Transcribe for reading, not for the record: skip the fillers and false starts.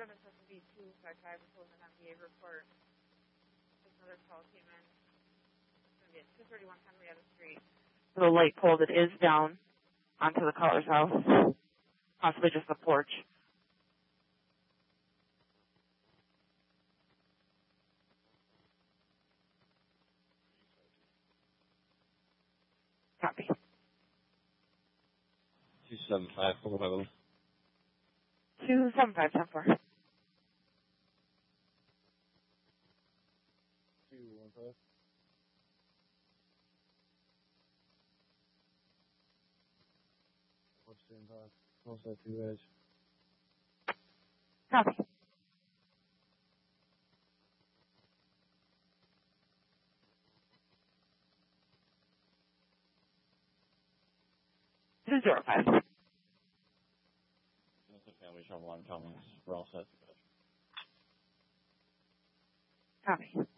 Griffin says to be 255 was an MBA report. Another call came in. It's going to be at 231 Henrietta Street. The light pole that is down onto the caller's house, possibly just the porch. Copy. 275, 451. 275, 10-4. 215. Also 2 edge. Copy. Two zero five. That's a family trouble on Cummings. We're all set. Copy.